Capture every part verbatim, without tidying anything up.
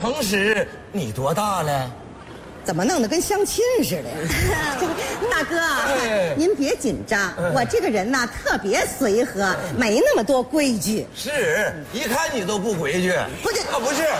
诚实，你多大了？ 怎么弄得跟相亲似的呀？大哥，哎、您别紧张，哎、我这个人呐特别随和，没那么多规矩。 是，一看你都不规矩。 不是啊，不是。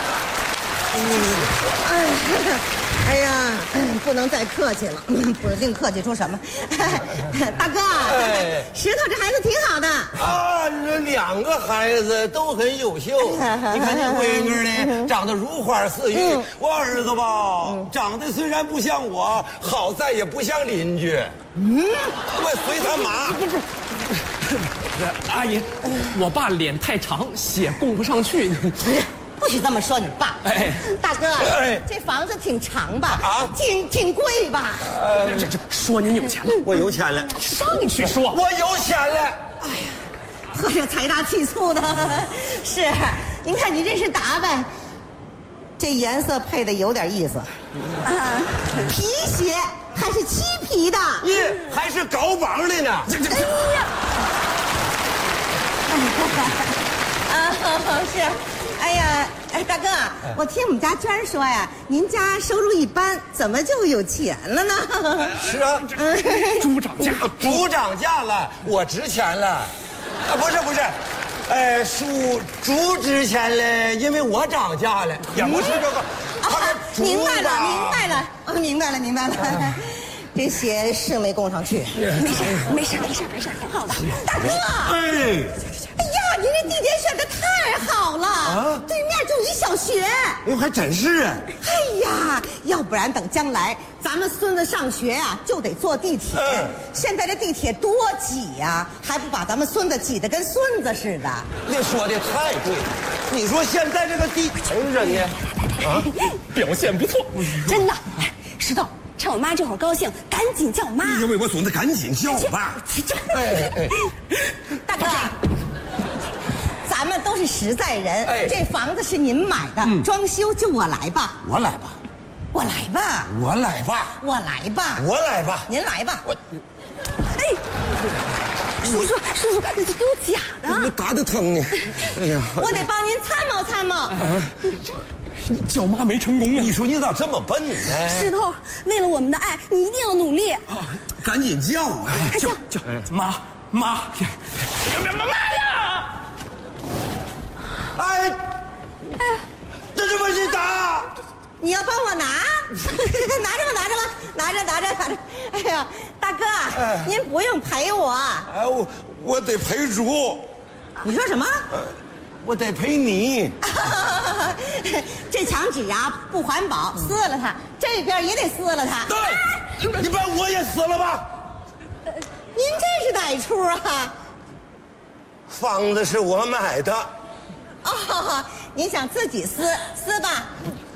哎，哎呀，不能再客气了，不定客气出什么。大哥，哎、石头这孩子挺好的啊，这两个孩子都很优秀。你看你闺女呢，长得如花似玉。嗯、我儿子吧，嗯、长得虽然不像我，好在也不像邻居。嗯，我随他妈。 阿姨，我爸脸太长，血供不上去。 不许这么说你爸！哎，大哥，哎、这房子挺长吧？啊，挺挺贵吧？ 呃，这这说您有钱了， 我有钱了， 上去说， 我有钱了。 哎呀，喝着财大气粗的，是。您看你这身打扮，这颜色配的有点意思。啊，皮鞋还是漆皮的， 耶，还是高帮的呢。哎呀， 啊，是。哎呀，哎，大哥，我听我们家娟说呀，您家收入一般，怎么就有钱了呢？ 是啊， 猪涨价， 猪涨价了，我值钱了。啊，不是不是，呃，猪猪值钱了，因为我涨价了，也不是这个。 啊，明白了，明白了，哦，明白了，明白了。这血是没供上去，没事，没事，没事，没事，挺好的。大哥，哎。哎呀，您这地点选的太好了啊！对面就一小学。 哎呦，还真是啊！ 哎呀，要不然等将来咱们孙子上学呀、啊，就得坐地铁。嗯、现在这地铁多挤呀、啊，还不把咱们孙子挤得跟孙子似的。 你说的太对了，你说现在这个地城人呢， 啊，表现不错， 真的。石头，趁我妈这会儿高兴，赶紧叫我妈。 因为我孙子赶紧叫我爸。 哎哎，大哥。咱们都是实在人，哎、这房子是您买的，嗯、装修就我来吧。 我来吧， 我来吧， 我来吧， 我来吧， 我来吧， 您来吧。我， 哎，叔叔，叔叔，你给我假的， 我打得疼呢。哎呀， 我得帮您参谋参谋。啊、 叫妈没成功啊！ 你说你咋这么笨呢？ 石头，为了我们的爱，你一定要努力。 啊、赶紧叫啊！ 叫叫妈妈，妈妈呀！ 哎，哎，这怎么是打？ 你要帮我拿？拿着吧，拿着吧，拿着，拿着，拿着。哎呀，大哥，哎、您不用陪我。 哎，我我得陪猪。 你说什么？呃、 我得陪你。 这墙纸啊不环保，撕了它。这边也得撕了它。 对，啊、你把我也撕了吧。 呃、您这是哪出啊？ 房子是我买的。 哦，您想自己撕撕吧。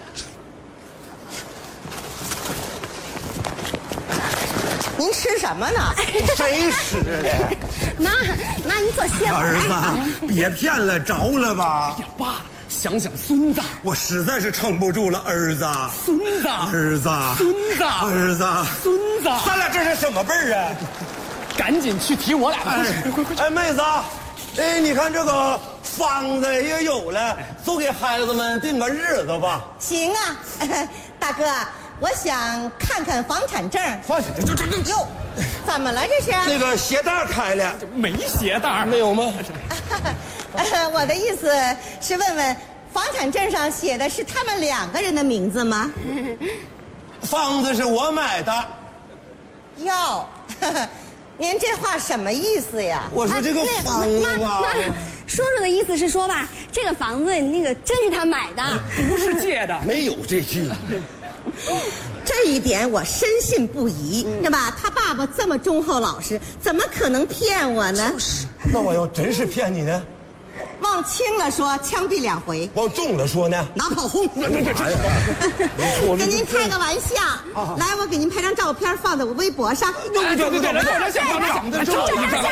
您吃什么呢？ 谁吃的？ 妈，妈，你坐歇会儿。 儿子，别骗了，着了吧？ 哎呀，爸，想想孙子， 我实在是撑不住了，儿子。 孙子， 儿子， 孙子， 儿子， 孙子， 咱俩这是什么辈儿啊？ 赶紧去提我俩的。 哎，快快快！哎，妹子，哎，你看这个房子也有了，就给孩子们定个日子吧。 行啊，大哥。我想看看房产证。 房产证，这这这哟，怎么了这是？ 那个鞋带开了， 没鞋带没有吗？ 呃，我的意思是问问，房产证上写的是他们两个人的名字吗？ 房子是我买的。 哟，您这话什么意思呀？ 我说这个房子啊。 叔叔的意思是说吧，这个房子那个真是他买的， 不是借的。 没有这句。 这一点我深信不疑，是吧？他爸爸这么忠厚老实，怎么可能骗我呢？ 就是，那我要真是骗你呢？ 往轻了说，枪毙两回； 往重了说呢， 拿炮轰。跟您开个玩笑，来，我给您拍张照片，放在我微博上。 对对对，照张相，照张相，照一张，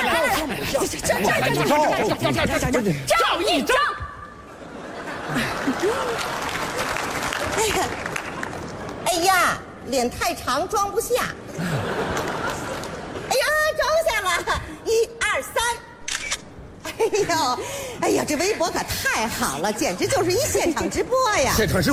照一张。 哎呀，哎呀，脸太长装不下。哎呀，装下了，一二三。哎呦，哎呀，这微博可太好了，简直就是一现场直播呀！ 现场直播。